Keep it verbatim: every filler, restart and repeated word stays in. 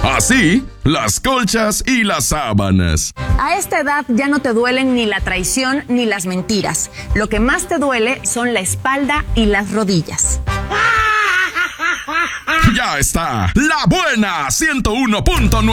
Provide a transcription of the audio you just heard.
Así, las colchas y las sábanas. A esta edad ya no te duelen ni la traición ni las mentiras. Lo que más te duele son la espalda y las rodillas. Ya está, La Buena ciento uno punto nueve.